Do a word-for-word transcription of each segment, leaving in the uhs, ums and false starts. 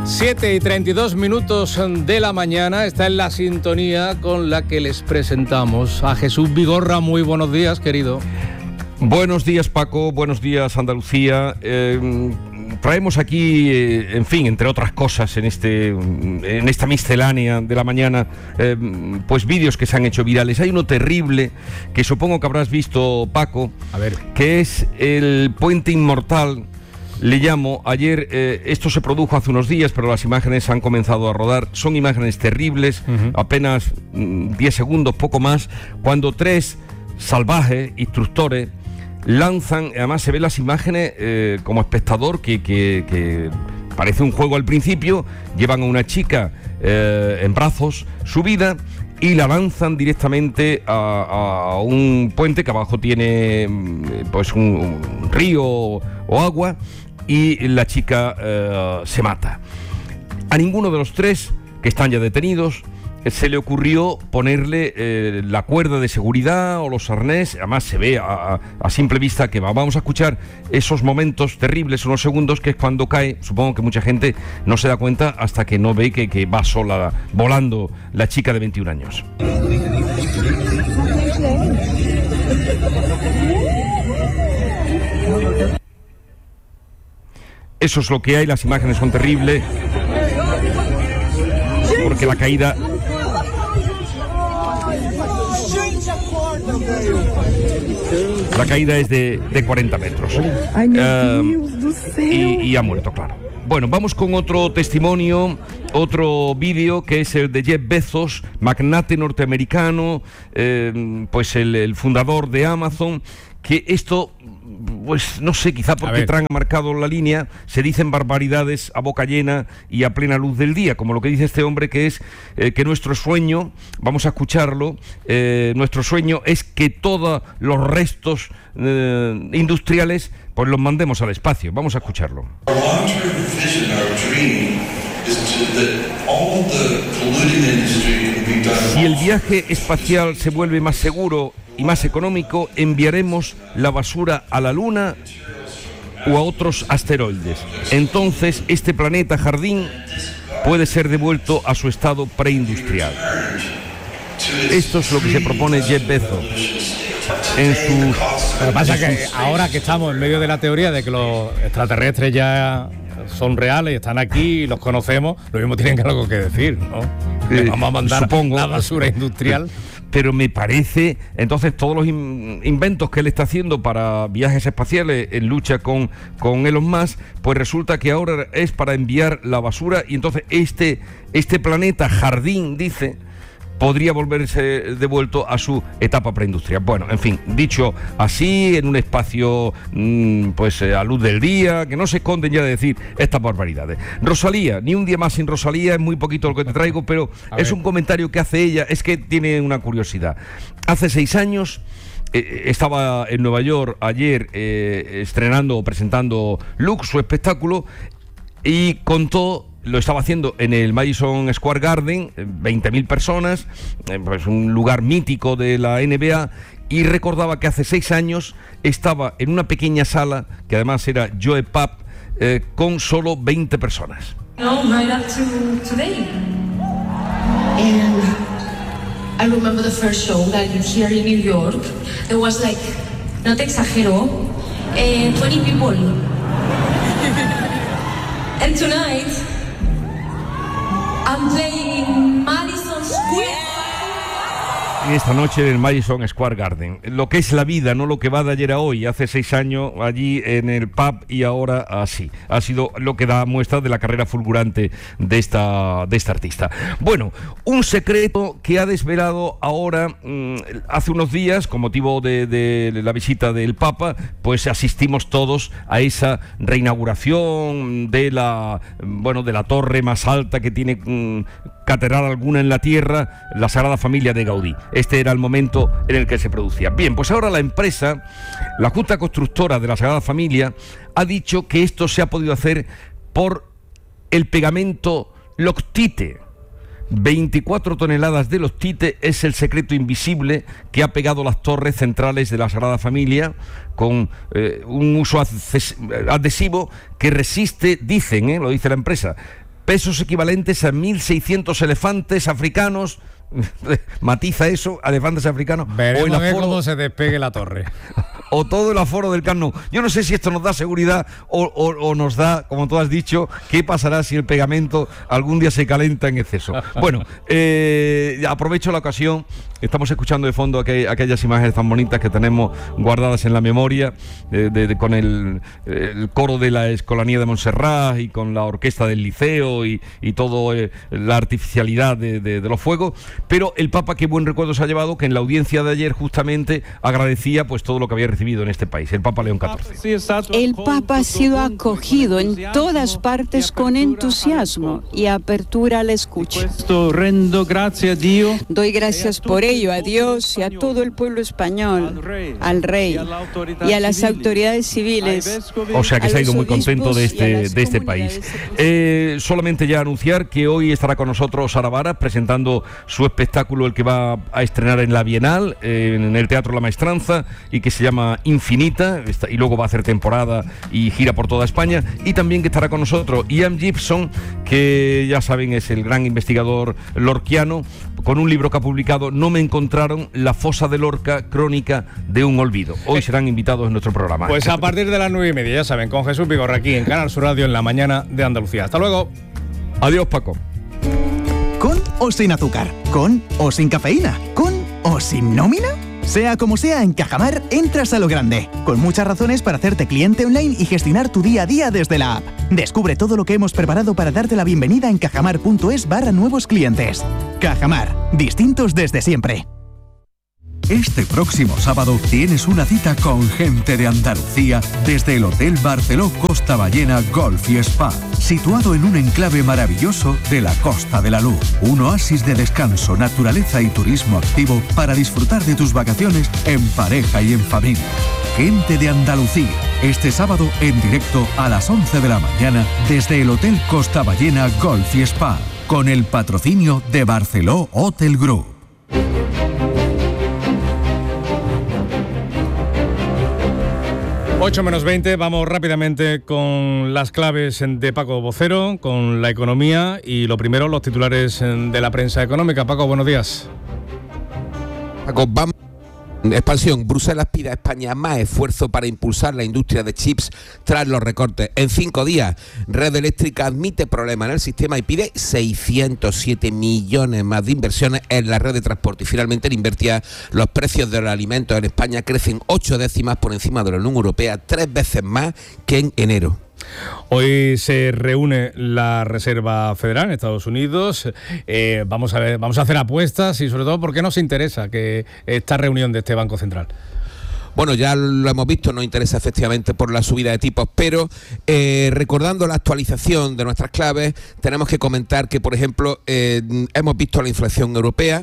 siete y treinta y dos minutos de la mañana, está en la sintonía con la que les presentamos a Jesús Vigorra. Muy buenos días, querido. Buenos días, Paco, buenos días, Andalucía. Eh, traemos aquí, eh, en fin, entre otras cosas, en este, en esta miscelánea de la mañana, eh, pues vídeos que se han hecho virales. Hay uno terrible que supongo que habrás visto, Paco, a ver, que es el Puente Inmortal. Le llamo, ayer, eh, esto se produjo hace unos días, pero las imágenes han comenzado a rodar. Son imágenes terribles, uh-huh. apenas mm, diez segundos, poco más, cuando tres salvajes instructores lanzan, además se ven las imágenes eh, como espectador, que, que, que parece un juego al principio, llevan a una chica eh, en brazos subida y la lanzan directamente a, a un puente que abajo tiene pues un, un río o agua, y la chica eh, se mata. A ninguno de los tres, que están ya detenidos, se le ocurrió ponerle eh, la cuerda de seguridad o los arnés. Además se ve a, a, a simple vista que va. Vamos a escuchar esos momentos terribles, unos segundos, que es cuando cae. Supongo que mucha gente no se da cuenta hasta que no ve que, que va sola volando la chica de veintiún años. Eso es lo que hay, las imágenes son terribles, porque la caída... La caída es de, de cuarenta metros. Uh, y, y ha muerto, claro. Bueno, vamos con otro testimonio, otro vídeo, que es el de Jeff Bezos, magnate norteamericano, eh, pues el, el fundador de Amazon, que esto... Pues no sé, quizá porque Trump ha marcado la línea, se dicen barbaridades a boca llena y a plena luz del día, como lo que dice este hombre, que es eh, que nuestro sueño, vamos a escucharlo, eh, nuestro sueño es que todos los restos eh, industriales pues los mandemos al espacio. Vamos a escucharlo. Si el viaje espacial se vuelve más seguro y más económico, enviaremos la basura a la Luna o a otros asteroides. Entonces, este planeta jardín puede ser devuelto a su estado preindustrial. Esto es lo que se propone Jeff Bezos en su... Lo que pasa es que ahora que estamos en medio de la teoría de que los extraterrestres ya son reales, están aquí y los conocemos, lo mismo tienen algo que decir, ¿no? Eh, vamos a mandar supongo, la basura industrial. Pero me parece, entonces, todos los in- inventos que él está haciendo para viajes espaciales en lucha con, con Elon Musk, pues resulta que ahora es para enviar la basura, y entonces este, este planeta jardín, dice, podría volverse devuelto a su etapa preindustrial. Bueno, en fin, dicho así, en un espacio mmm, pues a luz del día, que no se esconden ya de decir estas barbaridades. Rosalía, ni un día más sin Rosalía, es muy poquito lo que te traigo, pero a es ver. Un comentario que hace ella, es que tiene una curiosidad. Hace seis años... Eh, estaba en Nueva York ayer eh, estrenando o presentando Lux, su espectáculo, y contó, lo estaba haciendo en el Madison Square Garden, veinte mil personas, eh, pues un lugar mítico de la N B A, y recordaba que hace seis años estaba en una pequeña sala, que además era Joe Pub, eh, con solo veinte personas. No, right up to today. And I remember the first show that here in New York, there was like, no te exagero, eh, twenty people. And tonight, I'm playing in Madison Square. Esta noche en el Madison Square Garden. Lo que es la vida, no lo que va de ayer a hoy. Hace seis años allí en el pub y ahora así. Ha sido lo que da muestra de la carrera fulgurante de esta, de esta artista. Bueno, un secreto que ha desvelado ahora, mmm, hace unos días, con motivo de, de la visita del Papa, pues asistimos todos a esa reinauguración de la, bueno, de la torre más alta que tiene mmm, catedral alguna en la tierra, la Sagrada Familia de Gaudí. Este era el momento en el que se producía. Bien, pues ahora la empresa, la Junta Constructora de la Sagrada Familia, ha dicho que esto se ha podido hacer por el pegamento Loctite. veinticuatro toneladas de Loctite es el secreto invisible que ha pegado las torres centrales de la Sagrada Familia con eh, un uso adhesivo que resiste, dicen, eh, lo dice la empresa, pesos equivalentes a mil seiscientos elefantes africanos. Matiza eso, elefantes africanos. Veremos o el aforo, cómo se despegue la torre. O todo el aforo del Camp Nou. Yo no sé si esto nos da seguridad o, o, o nos da, como tú has dicho, qué pasará si el pegamento algún día se calenta en exceso. Bueno, eh, aprovecho la ocasión. Estamos escuchando de fondo aquel, aquellas imágenes tan bonitas que tenemos guardadas en la memoria, eh, de, de, con el, el coro de la Escolanía de Montserrat y con la orquesta del Liceo y, y todo eh, la artificialidad de, de, de los fuegos. Pero el Papa, qué buen recuerdo se ha llevado, que en la audiencia de ayer justamente agradecía pues todo lo que había recibido en este país, el Papa León catorce. El Papa ha sido acogido en todas partes con entusiasmo y apertura a la escucha. Doy gracias por ello a Dios y a todo el pueblo español, al rey y a las autoridades civiles. O sea que se ha ido muy contento de este, de este país. Eh, solamente ya anunciar que hoy estará con nosotros Sara Varas presentando su espectáculo, el que va a estrenar en la Bienal, eh, en el Teatro La Maestranza, y que se llama Infinita, y luego va a hacer temporada y gira por toda España. Y también que estará con nosotros Ian Gibson, que ya saben es el gran investigador lorquiano, con un libro que ha publicado, No me encontraron, la fosa de Lorca, crónica de un olvido. Hoy serán invitados en nuestro programa. Pues a partir de las nueve y media, ya saben, con Jesús Vigorra aquí en Canal Sur Radio en la mañana de Andalucía. Hasta luego. Adiós, Paco. ¿Con o sin azúcar? ¿Con o sin cafeína? ¿Con o sin nómina? Sea como sea, en Cajamar entras a lo grande, con muchas razones para hacerte cliente online y gestionar tu día a día desde la app. Descubre todo lo que hemos preparado para darte la bienvenida en cajamar.es barra nuevos clientes. Cajamar, distintos desde siempre. Este próximo sábado tienes una cita con gente de Andalucía desde el Hotel Barceló Costa Ballena Golf y Spa, situado en un enclave maravilloso de la Costa de la Luz. Un oasis de descanso, naturaleza y turismo activo para disfrutar de tus vacaciones en pareja y en familia. Gente de Andalucía, este sábado en directo a las once de la mañana desde el Hotel Costa Ballena Golf y Spa, con el patrocinio de Barceló Hotel Group. ocho menos veinte, vamos rápidamente con las claves de Paco Vocero, con la economía y lo primero, los titulares de la prensa económica. Paco, buenos días. Paco, vamos. Expansión. Bruselas pide a España más esfuerzo para impulsar la industria de chips tras los recortes. En cinco días, Red Eléctrica admite problemas en el sistema y pide seiscientos siete millones más de inversiones en la red de transporte. Y finalmente, en Invertia, los precios de los alimentos en España crecen ocho décimas por encima de la Unión Europea, tres veces más que en enero. Hoy se reúne la Reserva Federal en Estados Unidos. Eh, vamos a ver, vamos a hacer apuestas y sobre todo, ¿por qué nos interesa que esta reunión de este Banco Central? Bueno, ya lo hemos visto, nos interesa efectivamente por la subida de tipos, pero eh, recordando la actualización de nuestras claves, tenemos que comentar que, por ejemplo, eh, hemos visto la inflación europea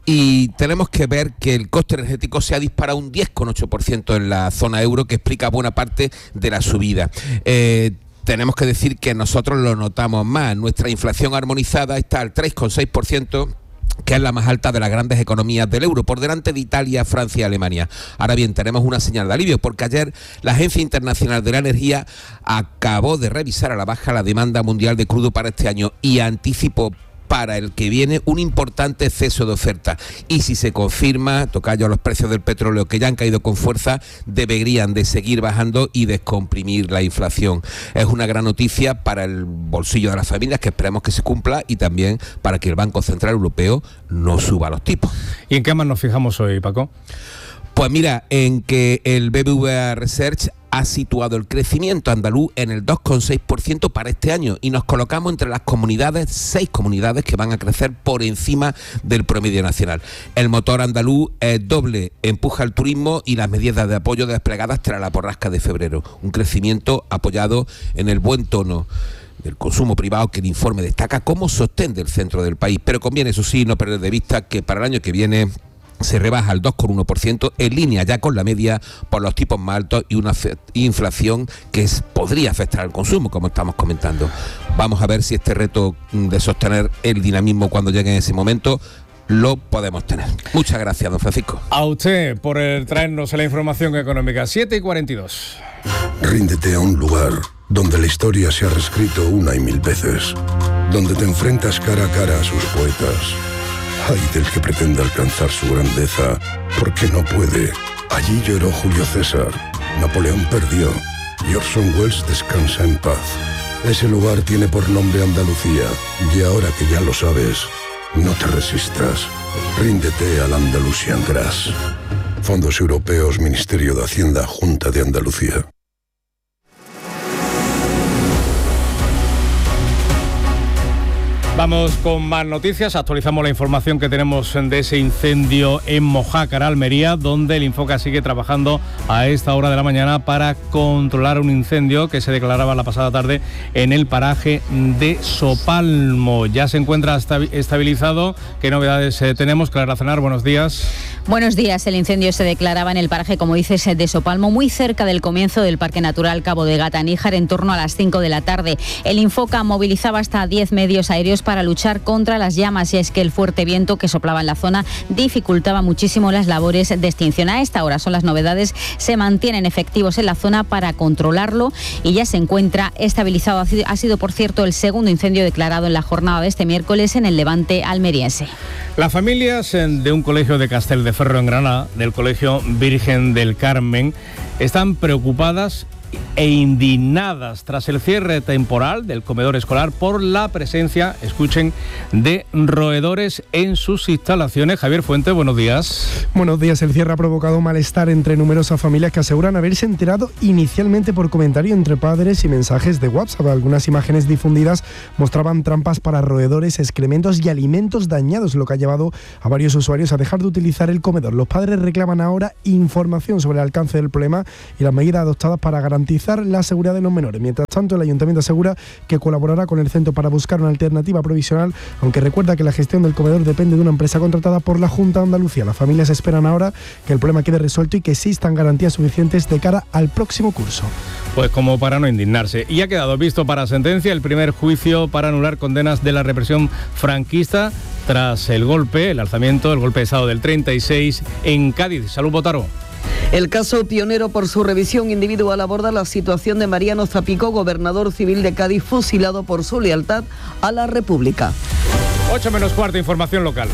y tenemos que ver que el coste energético se ha disparado un diez coma ocho por ciento en la zona euro, que explica buena parte de la subida. Eh, tenemos que decir que nosotros lo notamos más. Nuestra inflación armonizada está al tres coma seis por ciento, que es la más alta de las grandes economías del euro, por delante de Italia, Francia y Alemania. Ahora bien, tenemos una señal de alivio, porque ayer la Agencia Internacional de la Energía acabó de revisar a la baja la demanda mundial de crudo para este año y anticipó para el que viene un importante exceso de oferta. Y si se confirma, tocayo, los precios del petróleo, que ya han caído con fuerza, deberían de seguir bajando y descomprimir la inflación. Es una gran noticia para el bolsillo de las familias, que esperemos que se cumpla, y también para que el Banco Central Europeo no suba los tipos. ¿Y en qué más nos fijamos hoy, Paco? Pues mira, en que el B B V A Research ha situado el crecimiento andaluz en el dos coma seis por ciento para este año y nos colocamos entre las comunidades, seis comunidades que van a crecer por encima del promedio nacional. El motor andaluz es doble, empuja el turismo y las medidas de apoyo desplegadas tras la borrasca de febrero. Un crecimiento apoyado en el buen tono del consumo privado, que el informe destaca como sostén del centro del país. Pero conviene, eso sí, no perder de vista que para el año que viene se rebaja al dos coma uno por ciento, en línea ya con la media por los tipos más altos y una inflación que es, podría afectar al consumo, como estamos comentando. Vamos a ver si este reto de sostener el dinamismo cuando llegue en ese momento lo podemos tener. Muchas gracias, don Francisco. A usted por el traernos la información económica. siete y cuarenta y dos. Ríndete a un lugar donde la historia se ha reescrito una y mil veces. donde te enfrentas cara a cara a sus poetas. Ay del que pretenda alcanzar su grandeza, porque no puede. Allí lloró Julio César, Napoleón perdió, y Orson Welles descansa en paz. Ese lugar tiene por nombre Andalucía, y ahora que ya lo sabes, no te resistas. Ríndete al Andalusian Grass. Fondos Europeos, Ministerio de Hacienda, Junta de Andalucía. Vamos con más noticias, actualizamos la información que tenemos de ese incendio en Mojácar, Almería, donde el Infoca sigue trabajando a esta hora de la mañana para controlar un incendio que se declaraba la pasada tarde en el paraje de Sopalmo. Ya se encuentra estabilizado. ¿Qué novedades tenemos? Clara Cenar, buenos días. Buenos días. El incendio se declaraba en el paraje, como dices, de Sopalmo, muy cerca del comienzo del Parque Natural Cabo de Gata Níjar, en torno a las cinco de la tarde. El Infoca movilizaba hasta diez medios aéreos para luchar contra las llamas, y es que el fuerte viento que soplaba en la zona dificultaba muchísimo las labores de extinción. A esta hora son las novedades, se mantienen efectivos en la zona para controlarlo y ya se encuentra estabilizado. Ha sido, ha sido, por cierto, el segundo incendio declarado en la jornada de este miércoles en el Levante almeriense. Las familias de un colegio de Castelldeferro en Granada, del Colegio Virgen del Carmen, están preocupadas e indignadas tras el cierre temporal del comedor escolar por la presencia, escuchen, de roedores en sus instalaciones. Javier Fuente, buenos días. Buenos días. El cierre ha provocado malestar entre numerosas familias que aseguran haberse enterado inicialmente por comentario entre padres y mensajes de WhatsApp. Algunas imágenes difundidas mostraban trampas para roedores, excrementos y alimentos dañados, lo que ha llevado a varios usuarios a dejar de utilizar el comedor. Los padres reclaman ahora información sobre el alcance del problema y las medidas adoptadas para garantizar la seguridad de los menores. Mientras tanto, el Ayuntamiento asegura que colaborará con el centro para buscar una alternativa provisional, aunque recuerda que la gestión del comedor depende de una empresa contratada por la Junta de Andalucía. Las familias esperan ahora que el problema quede resuelto y que existan garantías suficientes de cara al próximo curso. Pues como para no indignarse. Y ha quedado visto para sentencia el primer juicio para anular condenas de la represión franquista tras el golpe, el alzamiento, el golpe de Estado del treinta y seis en Cádiz. Salud, Botaro. El caso, pionero por su revisión individual, aborda la situación de Mariano Zapico, gobernador civil de Cádiz, fusilado por su lealtad a la República. ocho menos cuarto, información local.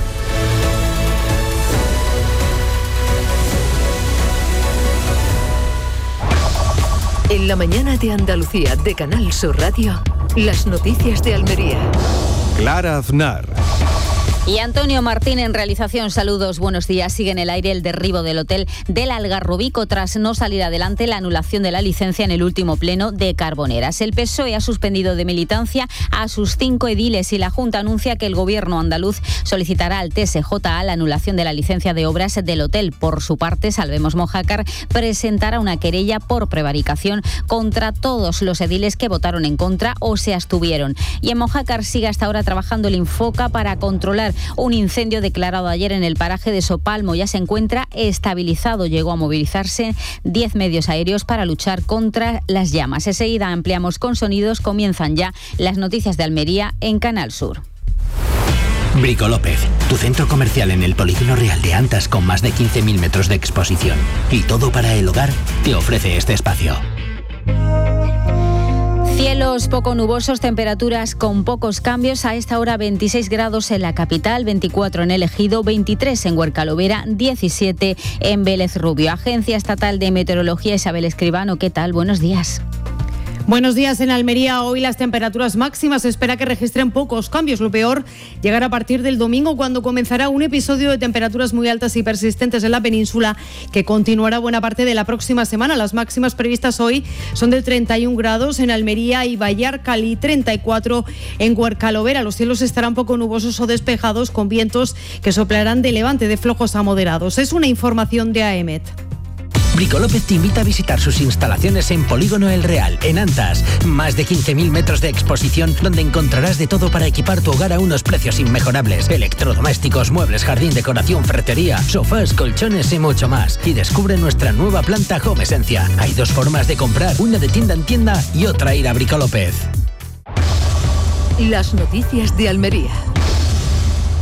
En la mañana de Andalucía, de Canal Sur Radio, las noticias de Almería. Clara Aznar. Y Antonio Martín en realización. Saludos, buenos días. Sigue en el aire el derribo del hotel del Algarrobico tras no salir adelante la anulación de la licencia en el último pleno de Carboneras. El P S O E ha suspendido de militancia a sus cinco ediles y la Junta anuncia que el gobierno andaluz solicitará al T S J A la anulación de la licencia de obras del hotel. Por su parte, Salvemos Mojácar presentará una querella por prevaricación contra todos los ediles que votaron en contra o se abstuvieron. Y en Mojácar sigue hasta ahora trabajando el Infoca para controlar un incendio declarado ayer en el paraje de Sopalmo. Ya se encuentra estabilizado. Llegó a movilizarse diez medios aéreos para luchar contra las llamas. Enseguida ampliamos con sonidos. Comienzan ya las noticias de Almería en Canal Sur. Brico López, tu centro comercial en el Polígono Real de Antas con más de quince mil metros de exposición. Y todo para el hogar te ofrece este espacio. Cielos poco nubosos, temperaturas con pocos cambios. A esta hora veintiséis grados en la capital, veinticuatro en El Ejido, veintitrés en Huercalovera, diecisiete en Vélez Rubio. Agencia Estatal de Meteorología, Isabel Escribano, ¿qué tal? Buenos días. Buenos días. En Almería hoy las temperaturas máximas se espera que registren pocos cambios. Lo peor llegará a partir del domingo, cuando comenzará un episodio de temperaturas muy altas y persistentes en la península que continuará buena parte de la próxima semana. Las máximas previstas hoy son de treinta y un grados en Almería y Vallarcal y treinta y cuatro en Huercalovera. Los cielos estarán poco nubosos o despejados con vientos que soplarán de levante de flojos a moderados. Es una información de A E M E T. Brico López te invita a visitar sus instalaciones en Polígono El Real, en Antas. Más de quince mil metros de exposición donde encontrarás de todo para equipar tu hogar a unos precios inmejorables. Electrodomésticos, muebles, jardín, decoración, ferretería, sofás, colchones y mucho más. Y descubre nuestra nueva planta Home Esencia. Hay dos formas de comprar, una de tienda en tienda y otra ir a Brico López. Las noticias de Almería.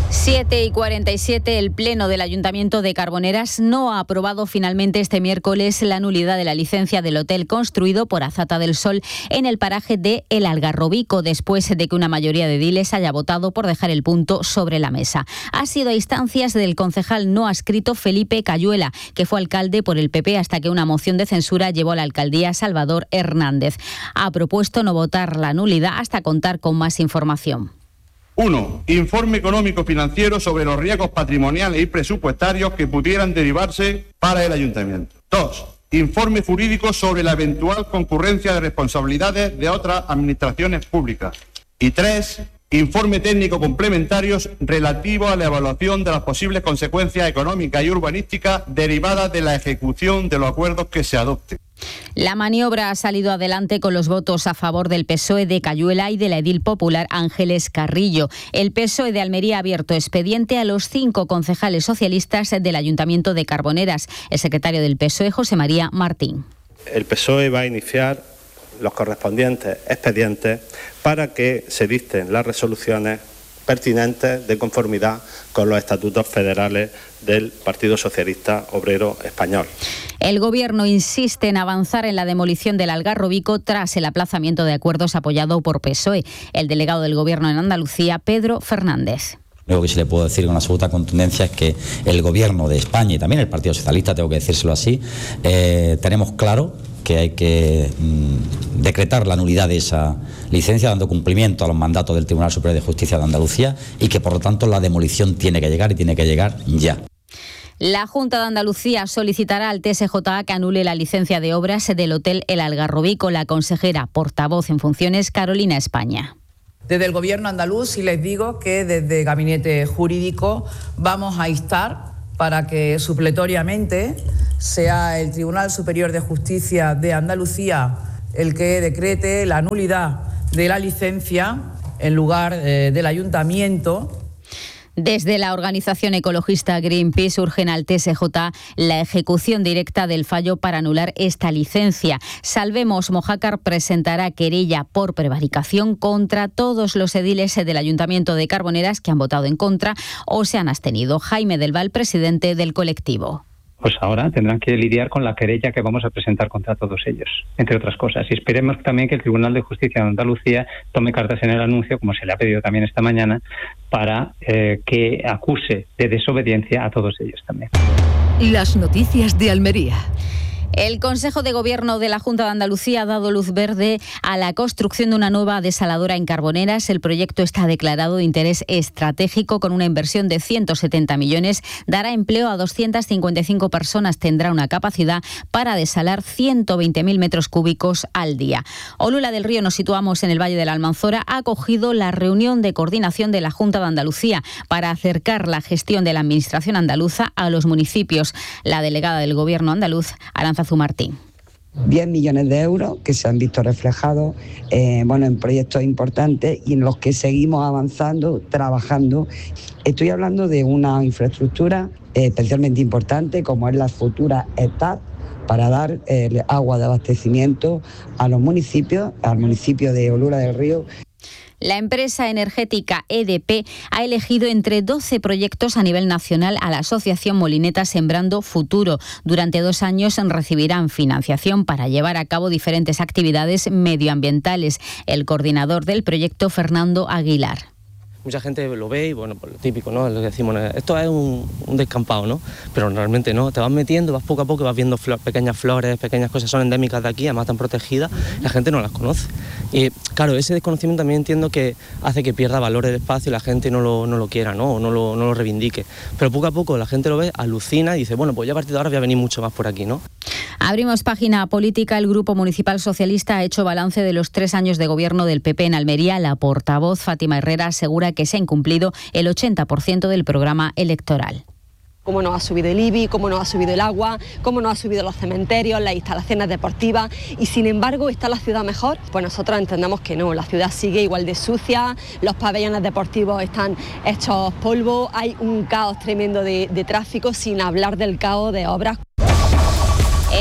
siete y cuarenta y siete, el Pleno del Ayuntamiento de Carboneras no ha aprobado finalmente este miércoles la nulidad de la licencia del hotel construido por Azata del Sol en el paraje de El Algarrobico, después de que una mayoría de ediles haya votado por dejar el punto sobre la mesa. Ha sido a instancias del concejal no adscrito Felipe Cayuela, que fue alcalde por el P P hasta que una moción de censura llevó a la alcaldía Salvador Hernández. Ha propuesto no votar la nulidad hasta contar con más información. uno. Informe económico financiero sobre los riesgos patrimoniales y presupuestarios que pudieran derivarse para el ayuntamiento. dos. Informe jurídico sobre la eventual concurrencia de responsabilidades de otras administraciones públicas. Y tres. Informe técnico complementarios relativo a la evaluación de las posibles consecuencias económicas y urbanísticas derivadas de la ejecución de los acuerdos que se adopten. La maniobra ha salido adelante con los votos a favor del P S O E de Cayuela y de la edil popular Ángeles Carrillo. El P S O E de Almería ha abierto expediente a los cinco concejales socialistas del Ayuntamiento de Carboneras. El secretario del P S O E, José María Martín. El P S O E va a iniciar los correspondientes expedientes para que se dicten las resoluciones pertinentes de conformidad con los estatutos federales del Partido Socialista Obrero Español. El Gobierno insiste en avanzar en la demolición del Algarrobico tras el aplazamiento de acuerdos apoyado por P S O E. El delegado del Gobierno en Andalucía, Pedro Fernández. Lo que sí le puedo decir con absoluta contundencia es que el Gobierno de España y también el Partido Socialista, tengo que decírselo así, eh, tenemos claro que hay que mmm, decretar la nulidad de esa licencia, dando cumplimiento a los mandatos del Tribunal Superior de Justicia de Andalucía, y que por lo tanto la demolición tiene que llegar y tiene que llegar ya. La Junta de Andalucía solicitará al T S J A que anule la licencia de obras del Hotel El Algarrobico. La consejera portavoz en funciones, Carolina España. Desde el Gobierno andaluz, sí les digo que desde Gabinete Jurídico vamos a instar para que supletoriamente sea el Tribunal Superior de Justicia de Andalucía el que decrete la nulidad de la licencia en lugar eh, del Ayuntamiento. Desde la organización ecologista Greenpeace urgen al T S J A la ejecución directa del fallo para anular esta licencia. Salvemos Mojácar presentará querella por prevaricación contra todos los ediles del Ayuntamiento de Carboneras que han votado en contra o se han abstenido. Jaime del Val, presidente del colectivo. Pues ahora tendrán que lidiar con la querella que vamos a presentar contra todos ellos, entre otras cosas. Y esperemos también que el Tribunal de Justicia de Andalucía tome cartas en el anuncio, como se le ha pedido también esta mañana, para eh, que acuse de desobediencia a todos ellos también. Las noticias de Almería. El Consejo de Gobierno de la Junta de Andalucía ha dado luz verde a la construcción de una nueva desaladora en Carboneras. El proyecto está declarado de interés estratégico con una inversión de ciento setenta millones. Dará empleo a doscientas cincuenta y cinco personas. Tendrá una capacidad para desalar ciento veinte mil metros cúbicos al día. Olula del Río, nos situamos en el Valle de la Almanzora, ha acogido la reunión de coordinación de la Junta de Andalucía para acercar la gestión de la Administración andaluza a los municipios. La delegada del Gobierno andaluz, Aranza Martín. diez millones de euros que se han visto reflejados eh, bueno, en proyectos importantes y en los que seguimos avanzando, trabajando. Estoy hablando de una infraestructura eh, especialmente importante como es la futura E T A D para dar eh, agua de abastecimiento a los municipios, al municipio de Olula del Río. La empresa energética E D P ha elegido entre doce proyectos a nivel nacional a la asociación Molineta Sembrando Futuro. Durante dos años recibirán financiación para llevar a cabo diferentes actividades medioambientales. El coordinador del proyecto, Fernando Aguilar. Mucha gente lo ve y, bueno, pues lo típico, ¿no? Lo que decimos, esto es un, un descampado, ¿no? Pero realmente no, te vas metiendo, vas poco a poco, vas viendo flor, pequeñas flores, pequeñas cosas, son endémicas de aquí, además están protegidas, la gente no las conoce. Y claro, ese desconocimiento también entiendo que hace que pierda valor el espacio y la gente no lo, no lo quiera, ¿no? O no lo, no lo reivindique. Pero poco a poco la gente lo ve, alucina y dice, bueno, pues ya a partir de ahora voy a venir mucho más por aquí, ¿no? Abrimos página política. El Grupo Municipal Socialista ha hecho balance de los tres años de gobierno del P P en Almería. La portavoz, Fátima Herrera, asegura que se ha incumplido el ochenta por ciento del programa electoral. Cómo nos ha subido el I B I, cómo nos ha subido el agua, cómo nos ha subido los cementerios, las instalaciones deportivas y sin embargo ¿está la ciudad mejor? Pues nosotros entendemos que no, la ciudad sigue igual de sucia, los pabellones deportivos están hechos polvo, hay un caos tremendo de, de tráfico, sin hablar del caos de obras. En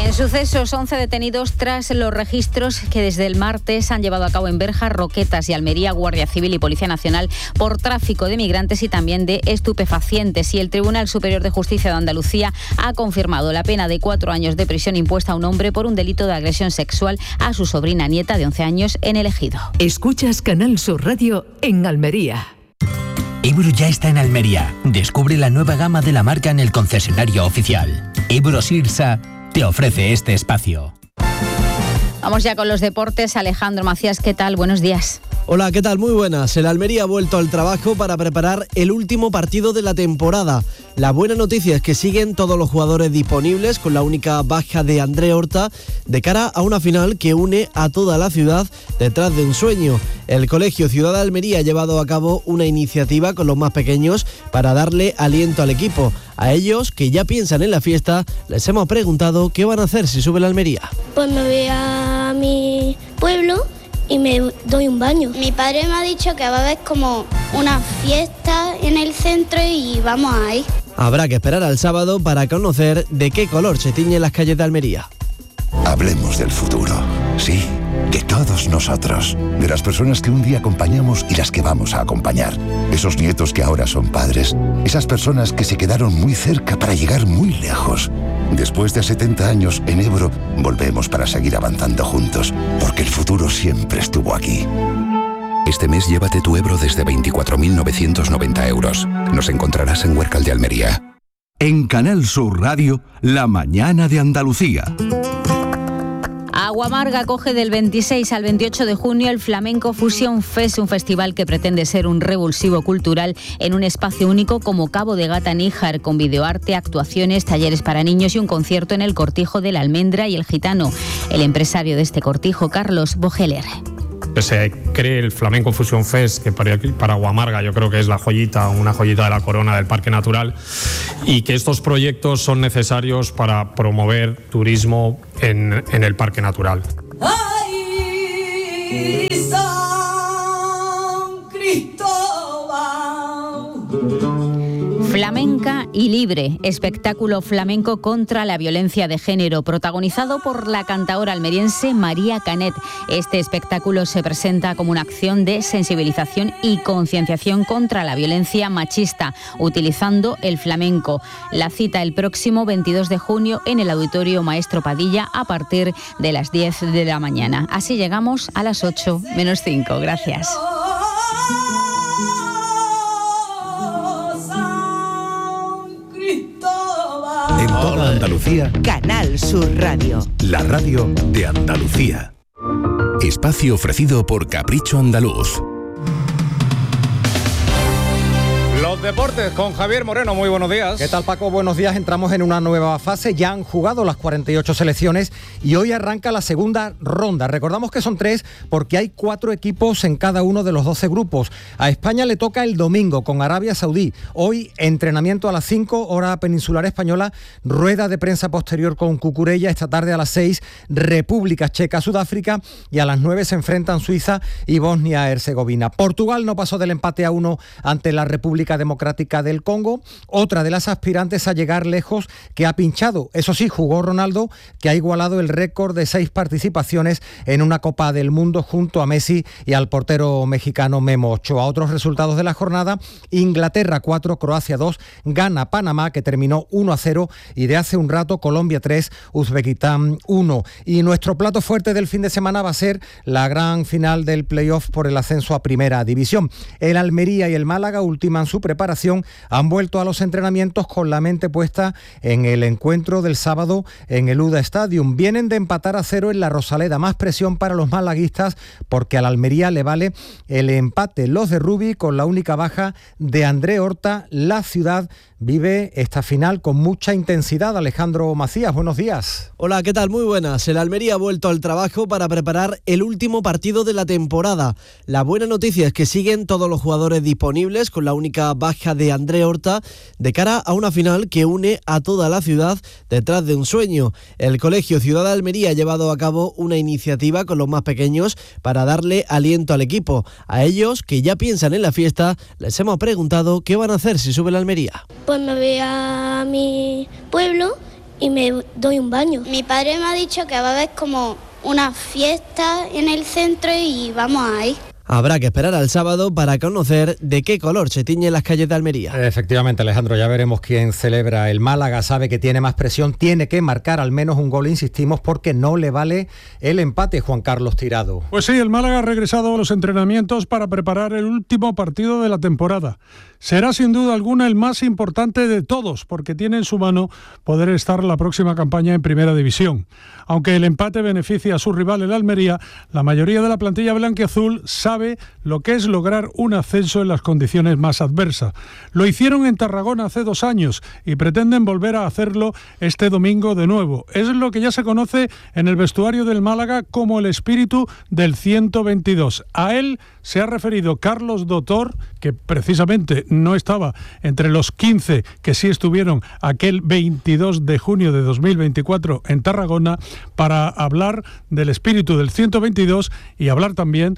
En sucesos, once detenidos tras los registros que desde el martes han llevado a cabo en Berja, Roquetas y Almería, Guardia Civil y Policía Nacional por tráfico de migrantes y también de estupefacientes. Y el Tribunal Superior de Justicia de Andalucía ha confirmado la pena de cuatro años de prisión impuesta a un hombre por un delito de agresión sexual a su sobrina nieta de once años en El Ejido. Escuchas Canal Sur Radio en Almería. Ebro ya está en Almería. Descubre la nueva gama de la marca en el concesionario oficial. Ebro Sirsa te ofrece este espacio. Vamos ya con los deportes. Alejandro Macías, ¿qué tal? Buenos días. Hola, ¿qué tal? Muy buenas. El Almería ha vuelto al trabajo para preparar el último partido de la temporada. La buena noticia es que siguen todos los jugadores disponibles, con la única baja de André Horta, de cara a una final que une a toda la ciudad detrás de un sueño. El Colegio Ciudad de Almería ha llevado a cabo una iniciativa con los más pequeños para darle aliento al equipo. A ellos, que ya piensan en la fiesta, les hemos preguntado qué van a hacer si sube la Almería. Pues me voy a mi pueblo y me doy un baño. Mi padre me ha dicho que va a haber como una fiesta en el centro y vamos ahí. Habrá que esperar al sábado para conocer de qué color se tiñen las calles de Almería. Hablemos del futuro, sí, de todos nosotros, de las personas que un día acompañamos y las que vamos a acompañar, esos nietos que ahora son padres, esas personas que se quedaron muy cerca para llegar muy lejos. Después de setenta años en Ebro, volvemos para seguir avanzando juntos, porque el futuro siempre estuvo aquí. Este mes llévate tu Ebro desde veinticuatro mil novecientos noventa euros. Nos encontrarás en Huércal de Almería. En Canal Sur Radio, La Mañana de Andalucía. Aguamarga acoge del veintiséis al veintiocho de junio el Flamenco Fusion Fest, un festival que pretende ser un revulsivo cultural en un espacio único como Cabo de Gata Níjar, con videoarte, actuaciones, talleres para niños y un concierto en el Cortijo de la Almendra y el Gitano. El empresario de este cortijo, Carlos Bogeler. Que se cree el Flamenco Fusion Fest, que para, para Aguamarga yo creo que es la joyita, una joyita de la corona del Parque Natural, y que estos proyectos son necesarios para promover turismo en, en el Parque Natural. ¡Ay, San Cristóbal! Flamenca y Libre, espectáculo flamenco contra la violencia de género, protagonizado por la cantaora almeriense María Canet. Este espectáculo se presenta como una acción de sensibilización y concienciación contra la violencia machista, utilizando el flamenco. La cita el próximo veintidós de junio en el Auditorio Maestro Padilla a partir de las diez de la mañana. Así llegamos a las ocho menos cinco. Gracias. En toda Andalucía, Canal Sur Radio. la radio de Andalucía. Espacio ofrecido por Capricho Andaluz. Los deportes con Javier Moreno, muy buenos días. ¿Qué tal, Paco? Buenos días. Entramos en una nueva fase. Ya han jugado las cuarenta y ocho selecciones y hoy arranca la segunda ronda. Recordamos que son tres porque hay cuatro equipos en cada uno de los doce grupos. A España le toca el domingo con Arabia Saudí. Hoy entrenamiento a las cinco, hora peninsular española. Rueda de prensa posterior con Cucurella. Esta tarde a las seis, República Checa, Sudáfrica. Y a las nueve se enfrentan Suiza y Bosnia-Herzegovina. Portugal no pasó del empate a uno ante la República Democrática del Congo, otra de las aspirantes a llegar lejos que ha pinchado. Eso sí, jugó Ronaldo, que ha igualado el récord de seis participaciones en una Copa del Mundo junto a Messi y al portero mexicano Memo Ochoa. Otros resultados de la jornada: Inglaterra cuatro, Croacia dos, gana Panamá, que terminó uno a cero, y de hace un rato Colombia tres, Uzbekistán uno. Y nuestro plato fuerte del fin de semana va a ser la gran final del playoff por el ascenso a Primera División. El Almería y el Málaga ultiman su preparación, han vuelto a los entrenamientos con la mente puesta en el encuentro del sábado en el U D A Stadium. Vienen de empatar a cero en la Rosaleda, más presión para los malaguistas porque al Almería le vale el empate. Los de Rubi, con la única baja de André Horta, la ciudad vive esta final con mucha intensidad. Alejandro Macías, buenos días. Hola, ¿qué tal? Muy buenas. El Almería ha vuelto al trabajo para preparar el último partido de la temporada. La buena noticia es que siguen todos los jugadores disponibles, con la única baja de André Horta, de cara a una final que une a toda la ciudad detrás de un sueño. El Colegio Ciudad de Almería ha llevado a cabo una iniciativa con los más pequeños para darle aliento al equipo. A ellos, que ya piensan en la fiesta, les hemos preguntado qué van a hacer si sube la Almería. Pues me voy a mi pueblo y me doy un baño. Mi padre me ha dicho que va a haber como una fiesta en el centro y vamos ahí. Habrá que esperar al sábado para conocer de qué color se tiñen las calles de Almería. Efectivamente, Alejandro, ya veremos quién celebra. El Málaga sabe que tiene más presión, tiene que marcar al menos un gol, insistimos, porque no le vale el empate, Juan Carlos Tirado. Pues sí, el Málaga ha regresado a los entrenamientos para preparar el último partido de la temporada. Será sin duda alguna el más importante de todos, porque tiene en su mano poder estar la próxima campaña en Primera División. Aunque el empate beneficia a su rival, el Almería, la mayoría de la plantilla blanquiazul sabe lo que es lograr un ascenso en las condiciones más adversas. Lo hicieron en Tarragona hace dos años y pretenden volver a hacerlo este domingo de nuevo. Es lo que ya se conoce en el vestuario del Málaga como el espíritu del ciento veintidós. A él se ha referido Carlos Dotor, que precisamente no estaba entre los quince que sí estuvieron aquel veintidós de junio de dos mil veinticuatro en Tarragona, para hablar del espíritu del ciento veintidós y hablar también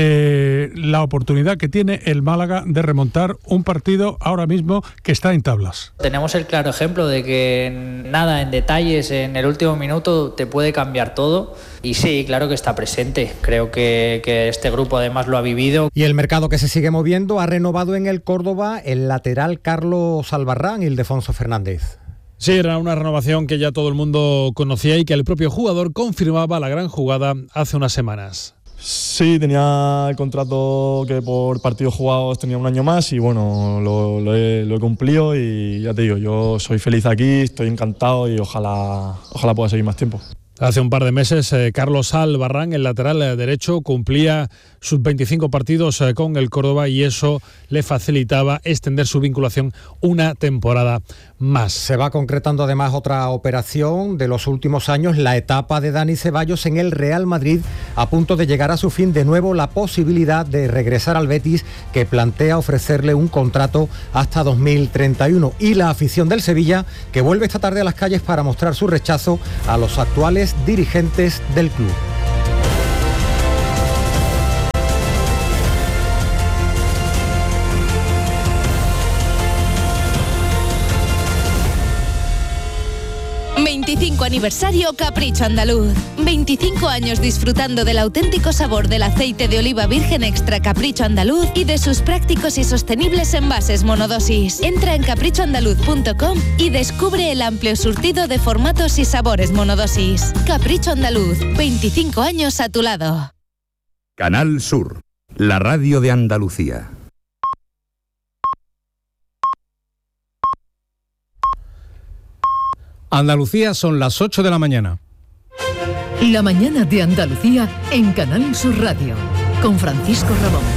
de la oportunidad que tiene el Málaga de remontar un partido ahora mismo que está en tablas. Tenemos el claro ejemplo de que nada, en detalles, en el último minuto te puede cambiar todo. Y sí, claro que está presente. Creo que, que este grupo además lo ha vivido. Y el mercado que se sigue moviendo ha renovado en el Córdoba el lateral Carlos Albarrán y Ildefonso Fernández. Sí, era una renovación que ya todo el mundo conocía y que el propio jugador confirmaba la gran jugada hace unas semanas. Sí, tenía el contrato que por partidos jugados tenía un año más y bueno, lo, lo, he, lo he cumplido y ya te digo, yo soy feliz aquí, estoy encantado y ojalá, ojalá pueda seguir más tiempo. Hace un par de meses, eh, Carlos Albarrán, el lateral derecho, cumplía sus veinticinco partidos eh, con el Córdoba y eso le facilitaba extender su vinculación una temporada más. Se va concretando además otra operación de los últimos años, la etapa de Dani Ceballos en el Real Madrid, a punto de llegar a su fin. De nuevo la posibilidad de regresar al Betis, que plantea ofrecerle un contrato hasta dos mil treinta y uno. Y la afición del Sevilla, que vuelve esta tarde a las calles para mostrar su rechazo a los actuales dirigentes del club. veinticinco aniversario Capricho Andaluz. veinticinco años disfrutando del auténtico sabor del aceite de oliva virgen extra Capricho Andaluz y de sus prácticos y sostenibles envases monodosis. Entra en capricho andaluz punto com y descubre el amplio surtido de formatos y sabores monodosis. Capricho Andaluz, veinticinco años a tu lado. Canal Sur, la radio de Andalucía. Andalucía, son las ocho de la mañana. La mañana de Andalucía en Canal Sur Radio, con Francisco Ramón.